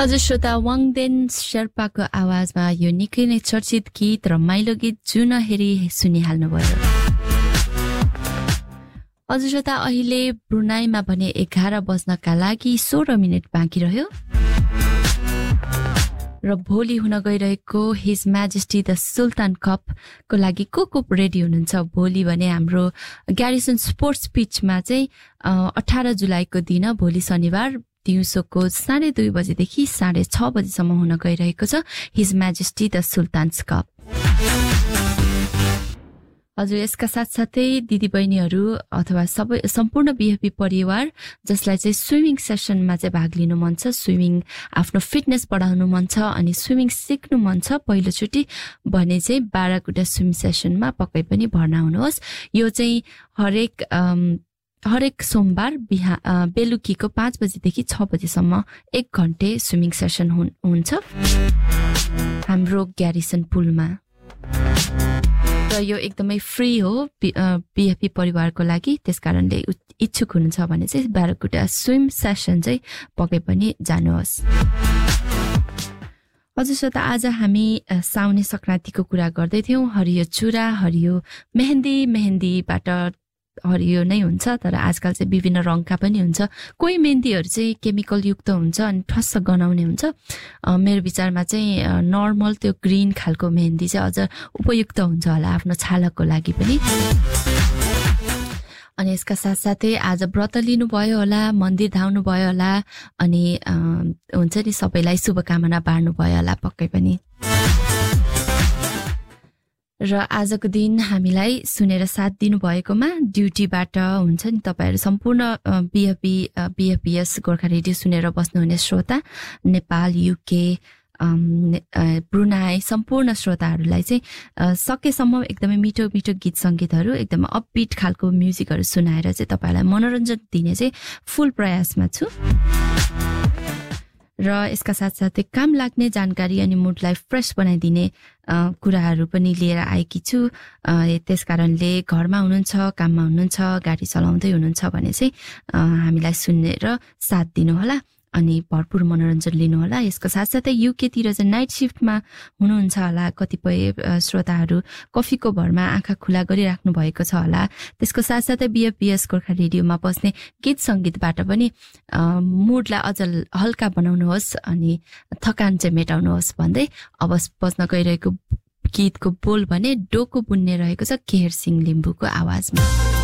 हजुर श्रोता, वाङदेन शेर्पाको आवाजमा यो निकै नै चर्चित गीत रमाइलो गीत जुन हेरी सुनिहाल्नुभयो। हजुर श्रोता, अहिले ब्रुनाईमा भने 11 बज्नका लागि 16 मिनेट बाँकी रह्यो र भोलि हुन गइरहेको हिज म्याजेस्टी द सुल्तान कपको लागि को रेडी हुनुहुन्छ? भोलि भने हाम्रो ग्यारिसन स्पोर्ट्स पिचमा चाहिँ 18 जुलाईको दिन भोलि शनिबार दिउँसोको 2:30 बजेदेखि 6:30 बजेसम्म हुन गइरहेको छ हिज म्याजेस्टी द सुल्तान्स कप। हजुर, यसका साथसाथै दिदीबहिनीहरू अथवा सम्पूर्ण बिएफपी परिवार जसलाई चाहिँ स्विमिङ सेसनमा चाहिँ भाग लिनु मन छ, स्विमिङ आफ्नो फिटनेस बढाउनु मन छ अनि स्विमिङ सिक्नु मन छ पहिलोचोटि भने चाहिँ बाराकुटा स्विमिङ सेसनमा पक्कै पनि भर्ना हुनुहोस्। यो चाहिँ हरेक सोमबार बेलुकीको 5 बजेदेखि 6 बजेसम्म 1 घण्टे स्विमिङ सेसन हुन्छ हाम्रो ग्यारिसन पुलमा। र यो एकदमै फ्री हो बिएफपी परिवारको लागि, त्यसकारणले इच्छुक हुनुहुन्छ भने चाहिँ बाराकुटा स्विम सेसन चाहिँ पक्कै पनि जानुहोस्। हजुर श्रोता, आज हामी साउने संक्रान्तिको कुरा गर्दै थियौँ। हरियो चुरा, हरियो मेहन्दीबाट हरियो नै हुन्छ, तर आजकल चाहिँ विभिन्न रङका पनि हुन्छ। कोही मेहन्दीहरू चाहिँ केमिकल युक्त हुन्छ अनि ठस्स गनाउने हुन्छ। मेरो विचारमा चाहिँ नर्मल त्यो ग्रीन खालको मेहन्दी चाहिँ अझ उपयुक्त हुन्छ होला आफ्नो छालाको लागि पनि। अनि यसका साथसाथै आज व्रत लिनुभयो होला, मन्दिर धाउनु भयो होला अनि हुन्छ नि सबैलाई शुभकामना बाँड्नु भयो होला पक्कै पनि। र आजको दिन हामीलाई सुनेर साथ दिनुभएकोमा ड्युटीबाट हुन्छ नि तपाईँहरू सम्पूर्ण बिएफपिएस गोर्खा रेडियो सुनेर बस्नुहुने श्रोता, नेपाल, युके, ब्रुनाई सम्पूर्ण श्रोताहरूलाई चाहिँ सकेसम्म एकदमै मिठो मिठो गीत सङ्गीतहरू एकदमै अपबिट खालको म्युजिकहरू सुनाएर चाहिँ तपाईँहरूलाई मनोरञ्जन दिने चाहिँ फुल प्रयासमा छु। र यसका साथसाथै काम लाग्ने जानकारी अनि मुडलाई फ्रेस बनाइदिने कुराहरू पनि लिएर आएकी छु। त्यसकारणले घरमा हुनुहुन्छ, काममा हुनुहुन्छ, गाडी चलाउँदै हुनुहुन्छ भने चाहिँ हामीलाई सुनेर साथ दिनुहोला अनि भरपुर मनोरञ्जन लिनुहोला। यसको साथसाथै युकेतिर चाहिँ नाइट सिफ्टमा हुनुहुन्छ होला कतिपय श्रोताहरू, कफीको भरमा आँखा खुला गरिराख्नु भएको छ होला। त्यसको साथसाथै बिएफपिएस गोर्खा रेडियोमा बस्ने गीत सङ्गीतबाट पनि मुडलाई अझ हल्का बनाउनुहोस् अनि थकान चाहिँ मेटाउनुहोस् भन्दै अब बज्न गइरहेको गीतको बोल भने डोको बुन्ने रहेको छ केहर सिंह लिम्बूको आवाजमा।